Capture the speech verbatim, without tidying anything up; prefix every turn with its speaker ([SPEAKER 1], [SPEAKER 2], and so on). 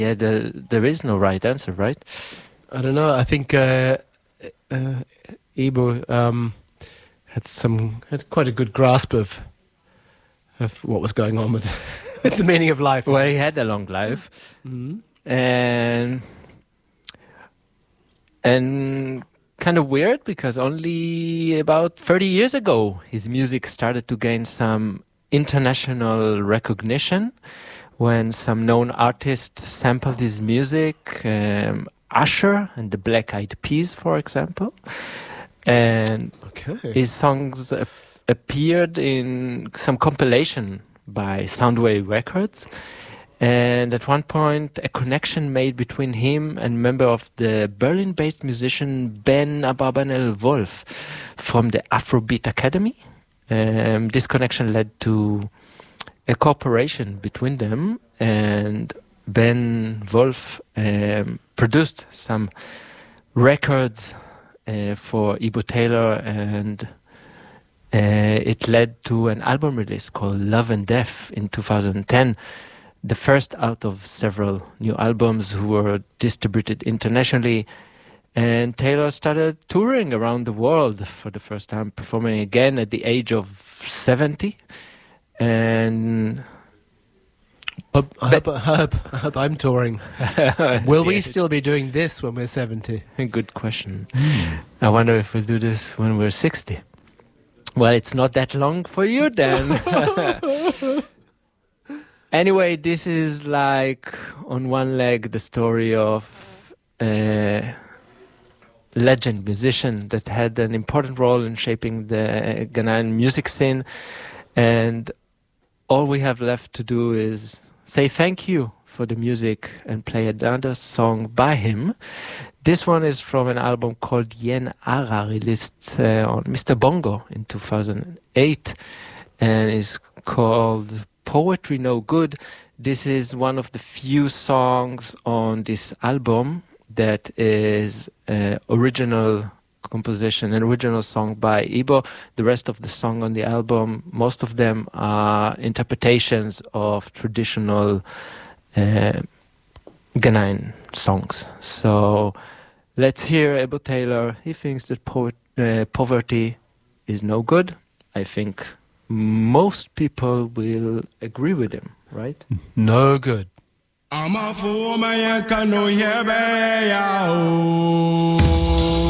[SPEAKER 1] Yeah, the, there is no right answer, right?
[SPEAKER 2] I don't know. I think uh, uh, Ibo um, had some had quite a good grasp of of what was going on with, with the meaning of life.
[SPEAKER 1] Well, he had a long life,
[SPEAKER 2] mm-hmm.
[SPEAKER 1] and and kind of weird because only about thirty years ago his music started to gain some international recognition when some known artists sampled his music, um, Usher and the Black Eyed Peas, for example. And
[SPEAKER 2] okay.
[SPEAKER 1] his songs uh, appeared in some compilation by Soundwave Records. And at one point, a connection made between him and a member of the Berlin-based musician Ben Abarbanel Wolf from the Afrobeat Academy. Um, this connection led to a cooperation between them, and Ben Wolf um, produced some records uh, for Ibo Taylor, and uh, it led to an album release called Love and Death in two thousand ten, the first out of several new albums who were distributed internationally. And Taylor started touring around the world for the first time, performing again at the age of seventy. And
[SPEAKER 2] I, I, hope, I, hope, I hope I'm touring. Will we still be doing this when we're seventy?
[SPEAKER 1] Good question. I wonder if we'll do this when we're sixty. Well, it's not that long for you then. Anyway, this is like, on one leg, the story of a legend musician that had an important role in shaping the Ghanaian music scene. And all we have left to do is say thank you for the music and play another song by him. This one is from an album called Yen Ara, released uh, on Mister Bongo in two thousand eight, and is called Poetry No Good. This is one of the few songs on this album that is uh, original composition, an original song by Ibo. The rest of the song on the album, most of them are interpretations of traditional uh, Ghanaian songs. So let's hear Ibo Taylor. He thinks that po- uh, poverty is no good. I think most people will agree with him, right?
[SPEAKER 2] No good.
[SPEAKER 3] I'm a fool, man, can no hear me.